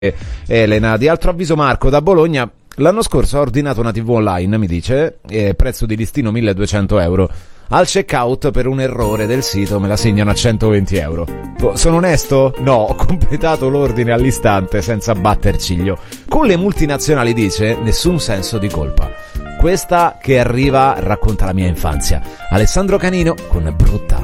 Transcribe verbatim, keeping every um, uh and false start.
Elena. Di altro avviso Marco da Bologna. L'anno scorso ho ordinato una tivù online, mi dice, eh, prezzo di listino milleduecento euro. Al checkout per un errore del sito me la segnano a centoventi euro. Sono onesto? No, ho completato l'ordine all'istante senza batter ciglio. Con le multinazionali, dice, nessun senso di colpa. Questa che arriva racconta la mia infanzia. Alessandro Canino con Brutta.